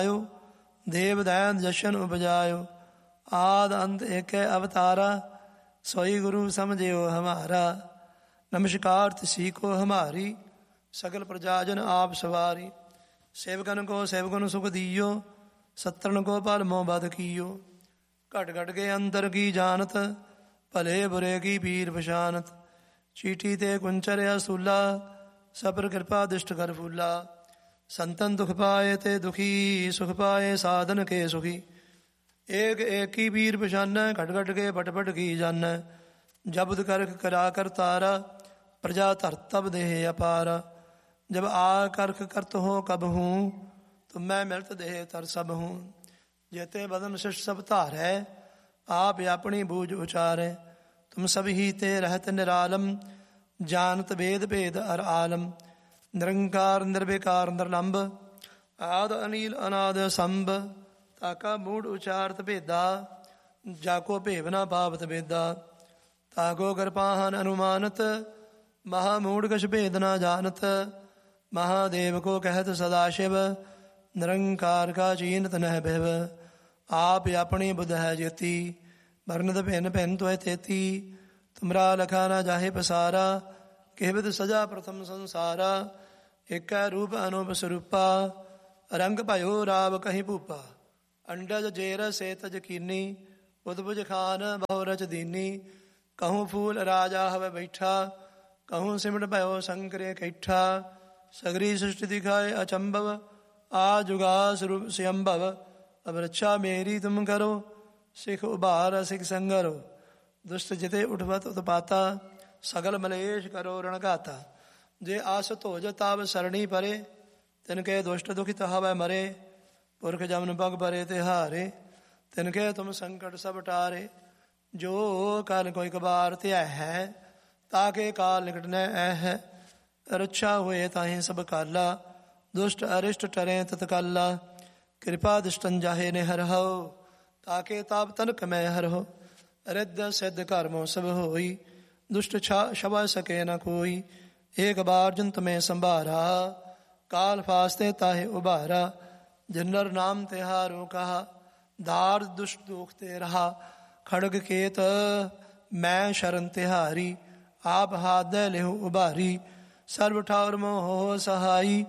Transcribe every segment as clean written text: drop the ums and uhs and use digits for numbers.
देव then जशन उपजायो। आद अंत एक अवतारा, सोई गुरु समझियो हमारा। नमस्कार तिसी को हमारी, सकल प्रजाजन आप सवारी। सेवकन को सेवकन सुख दियो, सत्रन को पल मोह बद कियो। घट घट के अंतर की जानत, भले बुरे की पीर पशानत। चीटी ते कुंचर असूला, सपर कृपा दुष्ट कर फूला। संतन दुख पाए ते दुखी, सुख पाए साधन के सुखी। एक एक की पीर पशान, घट घट के पट पट की जान। जब्द करख करा कर तारा, प्रजा धर तब देह अपारा। जब आ करख करत हो कब हूँ, तुम मैं मिलत देह तर सब हूँ। जेते बदन शिष्ट सब धार है, आप अपनी बूझ उचारे। तुम सब ही ते रहत निरालम, जानत भेद भेद अर आलम। निरंकार निर्विकार निर्लंब, आद अनिल अनाद संभ। ताका मूड उचारत भेदा, जाको भेवना पावत भेदा। ताको कृपाहन अनुमानत, महामूड कछ भेद न जानत। महादेव को कहत सदाशिव, निरंकार का चीनत नह भव। आप अपनी बुध है ज्योति, वर्णत भिन्न भिन्न त्वय तेती। तुमरा लखा न जाहे पसारा, केवद सजा प्रथम संसारा। एक रूप अनूप स्वरूपा, रंग भयो राव कहीं भूपा। अंडज जेर से तज कीनी, बुधभुज खान बहु रच दीनी। कहूँ फूल राजा हव बैठा, कहूँ सिमट भयो शंकरे कैठा। सगरी सृष्टि दिखाए अचंभव, आ जुगा स्वरूप स्वयंभव। अब रक्षा मेरी तुम करो, सिख उबार सिख संगरो। दुष्ट जिते उठवत उत्पाता, सगल मलेश करो रणगाता। जे आस तोज ताब सरणी परे, तिनके दुष्ट दुखित हवै मरे। पुरख जमन पग परे तिहारे, तिनके तुम संकट सब टारे। जो काल कोई कबार त्या है, ताके काल निकट न है। रक्षा हुए ताहि सब काला, दुष्ट अरिष्ट टरे तत्काला। कृपा दुष्टन जाहे ने हर हो, ताके ताप तनक में हर हो। रिद्ध सिद्ध कर्मों सब होई, दुष्ट छवा सके न कोई। एक बार जंत में संभारा, काल फास्ते ताहे उबारा। जिन्नर नाम तिहारो कहा, दार दुष्ट दोखते रहा। खड़ग केत मैं शरण तिहारी, आप हाथ दे लेहु उबारी। सर्व ठावर मोह सहाई,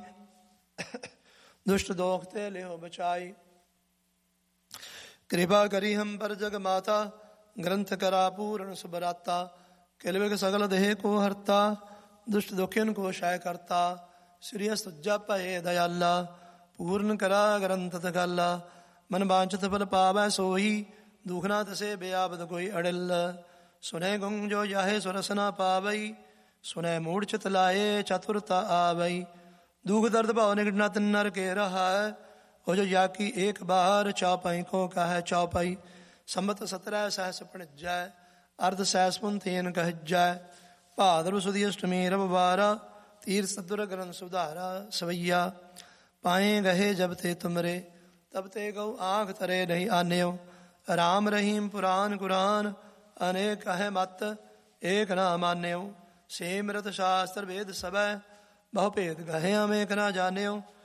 दुष्ट दोखते लेहो बचाई। कृपा करी हम पर जग माता, ग्रंथ करा पूर्ण सुबराता। किलविक सगल देह को हरता, दुष्ट दुखियन को क्षय करता। श्री सुजा पये दयाला, पूर्ण करा ग्रंथ तकाला। मन वांछित फल पावै सोही, दुखना तसे बेआबद कोई अड़िल। सुने गुंग जो जाहे सुरसना पावई, सुने मूढ़ चित लाए चतुरता आवई। दुख दर्द भाव निकटना तिन नर के रहा है, हो जो या की एक बार चौपाई को कहा है चौपाई। संबत 17 सहस पणिजय, अर्ध सहस पुंथेन कहजय। भाद्रव सुदी अष्टमी रविवारा, तीर सदुर ग्रंथ सुधारा। सवैया पाए गहे जब ते तुमरे, तब ते गौ आंख तरे नहीं आन्यो। राम रहीम पुराण कुरान, अनेक कहे मत एक ना मान्यो। सेमरत शास्त्र वेद सब, बहु भेद गहे हम एक ना जान्यो।